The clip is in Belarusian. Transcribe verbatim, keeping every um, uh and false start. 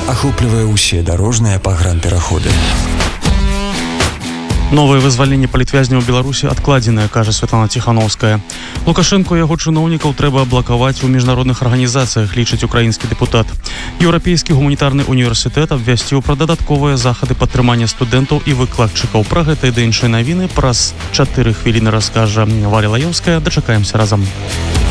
ахоплівае ўсе дарожныя пагранпераходы. Новае вызваленне палітвязняў Беларусі адкладзенае, кажа Святлана Ціхановская. Лукашэнку і яго чыноўнікаў трэба блакаваць у міжнародных арганізацыях, лічыць украінскі дэпутат. Еўрапейскі гуманітарны універсітэт абвясціў пра дадатковыя захады падтрымання студэнтаў і выкладчыкаў. Пра гэта і да іншай навіны праз чатыры хвіліны раскажа Валя Лаёўская. Дачакаемся разам.